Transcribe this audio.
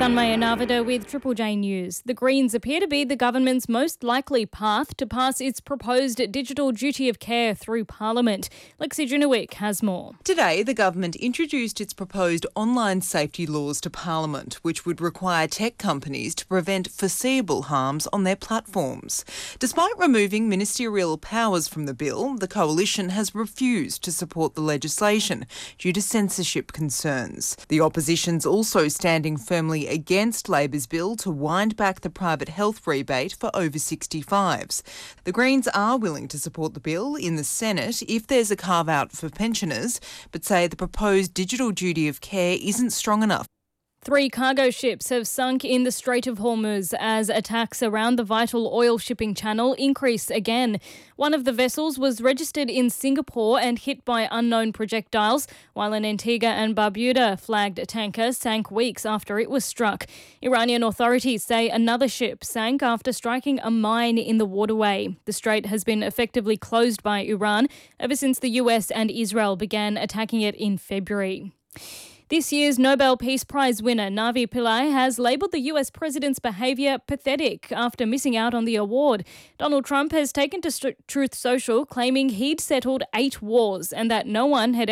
Tanmaya Navada with Triple J News. The Greens appear to be the government's most likely path to pass its proposed digital duty of care through Parliament. Lexi Junowick has more. Today, the government introduced its proposed online safety laws to Parliament, which would require tech companies to prevent foreseeable harms on their platforms. Despite removing ministerial powers from the bill, the coalition has refused to support the legislation due to censorship concerns. The opposition's also standing firmly against Labor's bill to wind back the private health rebate for over 65s. The Greens are willing to support the bill in the Senate if there's a carve-out for pensioners, but say the proposed digital duty of care isn't strong enough. 3 cargo ships have sunk in the Strait of Hormuz as attacks around the vital oil shipping channel increase again. One of the vessels was registered in Singapore and hit by unknown projectiles, while an Antigua and Barbuda flagged tanker sank weeks after it was struck. Iranian authorities say another ship sank after striking a mine in the waterway. The strait has been effectively closed by Iran ever since the US and Israel began attacking it in February. This year's Nobel Peace Prize winner Navi Pillai has labelled the US president's behaviour pathetic after missing out on the award. Donald Trump has taken to Truth Social, claiming he'd settled 8 wars and that no one had